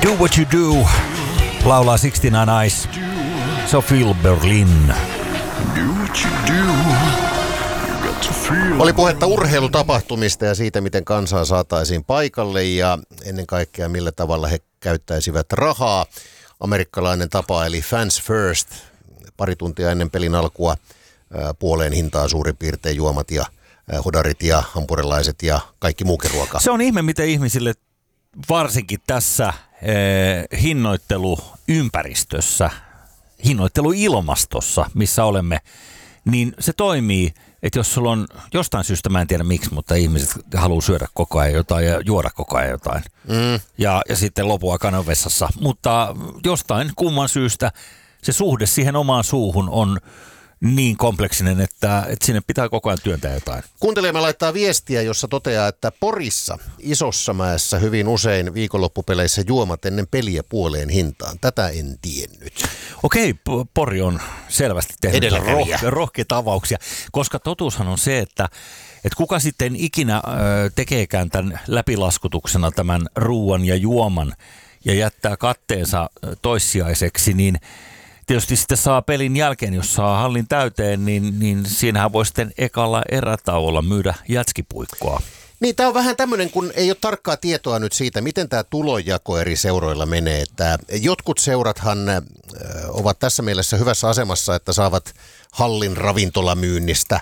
Do what you do, laulaa 69 Eyes, Sophie Berlin. Do what you do. Oli puhetta urheilutapahtumista ja siitä, miten kansaa saataisiin paikalle ja ennen kaikkea millä tavalla he käyttäisivät rahaa. Amerikkalainen tapa eli fans first. Pari tuntia ennen pelin alkua puoleen hintaa suurin piirtein juomat ja hodarit ja hampurilaiset ja kaikki muukin ruoka. Se on ihme, miten ihmisille varsinkin tässä hinnoitteluympäristössä, hinnoitteluilmastossa, missä olemme, niin se toimii, että jos sulla on jostain syystä, mä en tiedä miksi, mutta ihmiset haluaa syödä koko ajan jotain ja juoda koko ajan jotain. Ja sitten lopun aikana on vessassa. Mutta jostain kumman syystä se suhde siihen omaan suuhun on niin kompleksinen, että sinne pitää koko ajan työntää jotain. Kuuntelijamme laittaa viestiä, jossa toteaa, että Porissa, Isossamäessä hyvin usein viikonloppupeleissä juomat ennen peliä puoleen hintaan. Tätä en tiennyt. Okei, Pori on selvästi tehnyt rohkeita avauksia, koska totuushan on se, että kuka sitten ikinä tekeekään tämän läpilaskutuksena tämän ruuan ja juoman ja jättää katteensa toissijaiseksi, niin tietysti sitten saa pelin jälkeen, jos saa hallin täyteen, niin siinähän voi sitten ekalla erätauolla myydä jätskipuikkoa. Niin, tämä on vähän tämmöinen, kun ei ole tarkkaa tietoa nyt siitä, miten tämä tulonjako eri seuroilla menee. Että jotkut seurathan ovat tässä mielessä hyvässä asemassa, että saavat hallin ravintolamyynnistä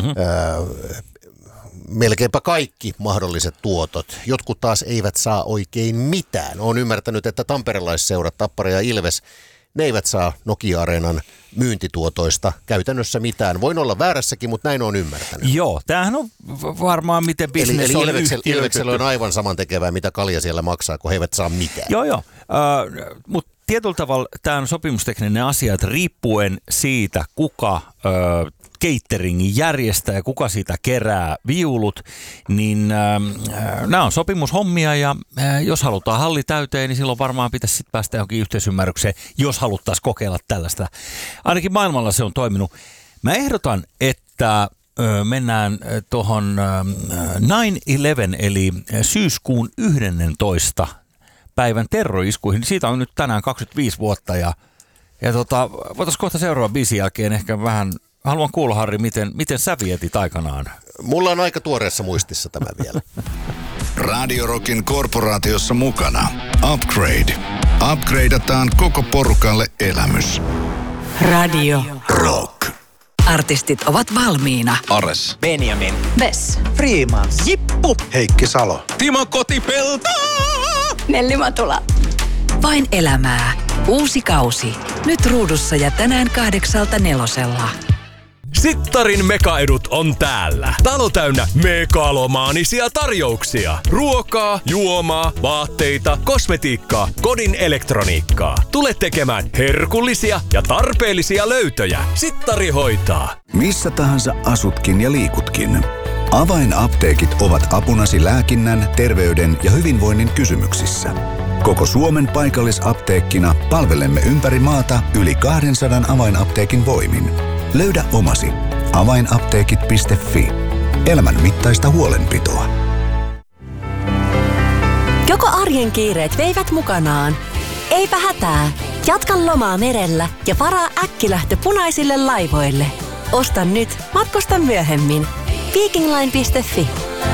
melkeinpä kaikki mahdolliset tuotot. Jotkut taas eivät saa oikein mitään. Olen ymmärtänyt, että tamperelaisseurat, Tappara ja Ilves, ne eivät saa Nokia-areenan myyntituotoista käytännössä mitään. Voin olla väärässäkin, mutta näin on ymmärtänyt. Joo, tämähän on varmaan miten bisnes on yhtiöitetty. Ilveksellä on aivan samantekevää, mitä kalja siellä maksaa, kun he eivät saa mitään. Joo. Mutta tietyllä tavalla tämä on sopimustekninen asia, että riippuen siitä, kuka cateringin järjestää ja kuka siitä kerää viulut, niin nämä on sopimushommia ja jos halutaan halli täyteen, niin silloin varmaan pitäisi sitten päästä johonkin yhteisymmärrykseen, jos haluttaisiin kokeilla tällaista. Ainakin maailmalla se on toiminut. Mä ehdotan, että mennään tuohon 9/11 eli syyskuun 11. päivän terroriskuihin. Siitä on nyt tänään 25 vuotta ja voitaisiin kohta seuraavan biisin jälkeen ehkä vähän. Haluan kuulla, Harri, miten sä vietit aikanaan? Mulla on aika tuoreessa muistissa tämä vielä. Radio Rockin korporaatiossa mukana Upgrade. Upgradeataan koko porukalle elämys. Radio Rock. Artistit ovat valmiina. Ares. Benjamin. Bess. Freemans. Jippu. Heikki Salo. Timo Kotipelto. Nelli Matula. Vain elämää. Uusi kausi. Nyt ruudussa ja tänään 8:00. Sittarin mekaedut on täällä. Talo täynnä megalomaanisia tarjouksia. Ruokaa, juomaa, vaatteita, kosmetiikkaa, kodin elektroniikkaa. Tule tekemään herkullisia ja tarpeellisia löytöjä. Sittari hoitaa. Missä tahansa asutkin ja liikutkin. Avainapteekit ovat apunasi lääkinnän, terveyden ja hyvinvoinnin kysymyksissä. Koko Suomen paikallisapteekkina palvelemme ympäri maata yli 200 avainapteekin voimin. Löydä omasi. Avainapteekit.fi. Elämän mittaista huolenpitoa. Joko arjen kiireet veivät mukanaan? Eipä hätää. Jatka lomaa merellä ja varaa äkkilähtö punaisille laivoille. Osta nyt, matkusta myöhemmin. Vikingline.fi.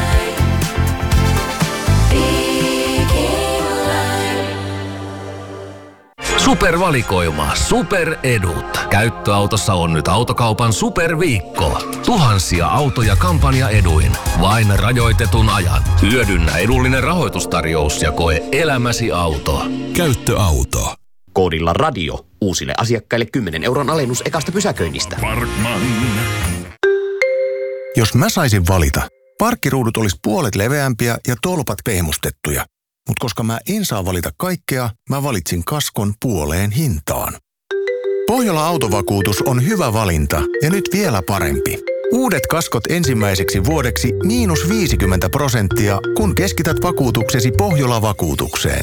Supervalikoima, superedut. Käyttöautossa on nyt Autokaupan superviikko. Tuhansia autoja kampanjaeduin. Vain rajoitetun ajan. Hyödynnä edullinen rahoitustarjous ja koe elämäsi auto. Käyttöauto. Koodilla radio. Uusille asiakkaille 10 € alennus ekasta pysäköinnistä. Parkman. Jos mä saisin valita, parkkiruudut olisi puolet leveämpiä ja tolpat pehmustettuja. Mutta koska mä en saa valita kaikkea, mä valitsin kaskon puoleen hintaan. Pohjola Autovakuutus on hyvä valinta ja nyt vielä parempi. Uudet kaskot ensimmäiseksi vuodeksi -50%, kun keskität vakuutuksesi Pohjola-vakuutukseen.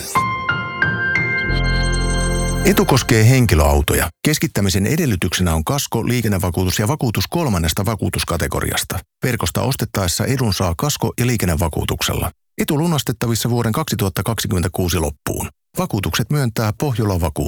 Etu koskee henkilöautoja. Keskittämisen edellytyksenä on kasko, liikennevakuutus ja vakuutus 3. vakuutuskategoriasta. Verkosta ostettaessa edun saa kasko- ja liikennevakuutuksella. Etu lunastettavissa vuoden 2026 loppuun. Vakuutukset myöntää Pohjola Vakuutus.